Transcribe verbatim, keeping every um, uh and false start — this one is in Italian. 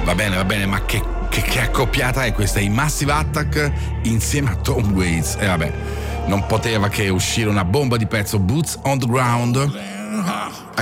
Va bene, va bene, ma che, che, che accoppiata è questa? I Massive Attack insieme a Tom Waits. E eh, vabbè, non poteva che uscire una bomba di pezzo, Boots on the Ground.